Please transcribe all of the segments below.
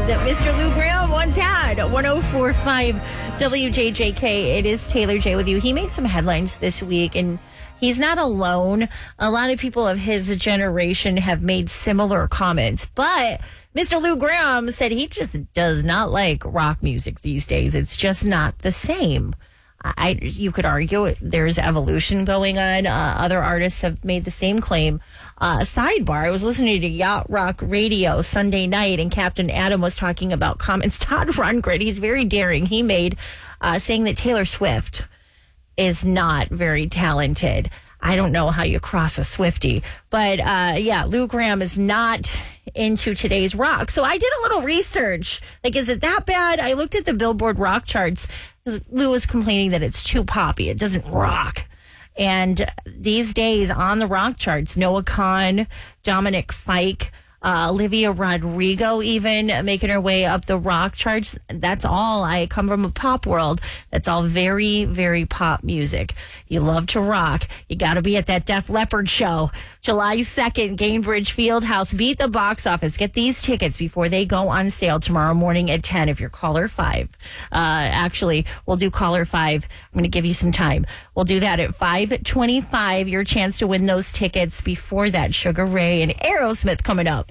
that Mr. Lou Graham once had. 104.5 WJJK. It is Taylor J with you. He made some headlines this week, and he's not alone. A lot of people of his generation have made similar comments, but Mr. Lou Graham said he just does not like rock music these days. It's just not the same. You could argue there's evolution going on. Other artists have made the same claim. Sidebar, I was listening to Yacht Rock Radio Sunday night, and Captain Adam was talking about comments Todd Rundgren, he's very daring, he made saying that Taylor Swift is not very talented. I don't know how you cross a Swiftie, but Lou Graham is not into today's rock. So I did a little research. Like, is it that bad? I looked at the Billboard rock charts because Lou was complaining that it's too poppy. It doesn't rock. And these days on the rock charts, Noah Kahan, Dominic Fike, Olivia Rodrigo even making her way up the rock charts. That's all. I come from a pop world. That's all very, very pop music. You love to rock. You got to be at that Def Leppard show. July 2nd, Gainbridge Fieldhouse. Beat the box office. Get these tickets before they go on sale tomorrow morning at 10 if you're caller 5. Actually, we'll do caller 5. I'm going to give you some time. We'll do that at 5:25. Your chance to win those tickets. Before that, Sugar Ray and Aerosmith coming up.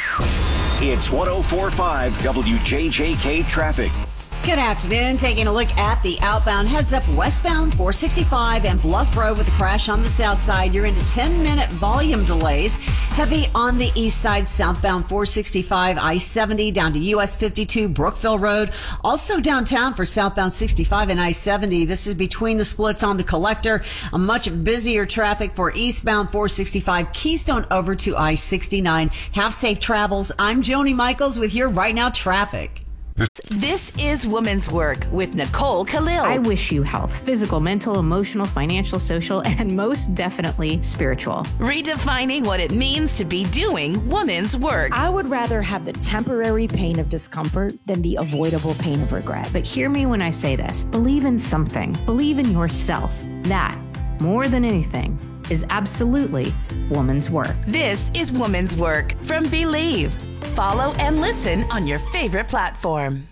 It's 104.5 WJJK traffic. Good afternoon. Taking a look at the outbound heads up westbound 465 and Bluff Road with a crash on the south side. You're into 10-minute volume delays. Heavy on the east side, southbound 465, I-70 down to US 52 Brookville Road. Also downtown for southbound 65 and I-70. This is between the splits on the collector. A much busier traffic for eastbound 465 Keystone over to I-69. Have safe travels. I'm Joni Michaels with your Right Now traffic. This is Women's Work with Nicole Khalil. I wish you health, physical, mental, emotional, financial, social, and most definitely spiritual. Redefining what it means to be doing women's work. I would rather have the temporary pain of discomfort than the avoidable pain of regret. But hear me when I say this. Believe in something. Believe in yourself. That, more than anything, is absolutely woman's work. This is Woman's Work from Believe. Follow and listen on your favorite platform.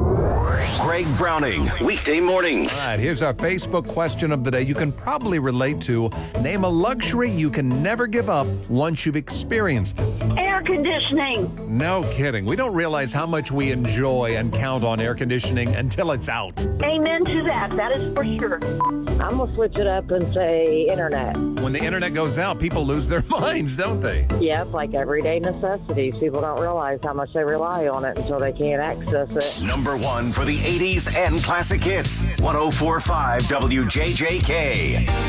Greg Browning, weekday mornings. All right, here's our Facebook question of the day you can probably relate to. Name a luxury you can never give up once you've experienced it. Air conditioning. No kidding. We don't realize how much we enjoy and count on air conditioning until it's out. Amen to that. That is for sure. I'm going to switch it up and say internet. When the internet goes out, people lose their minds, don't they? Yep, like everyday necessities. People don't realize how much they rely on it until they can't access it. Number one for the 80s and classic hits. 104.5 WJJK.